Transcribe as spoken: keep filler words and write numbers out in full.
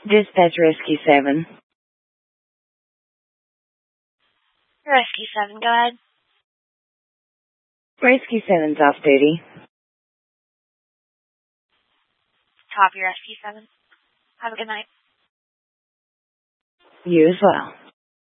Dispatch Rescue seven. Rescue seven, go ahead. Rescue seven's off duty. Copy, Rescue seven. Have a good night. You as well.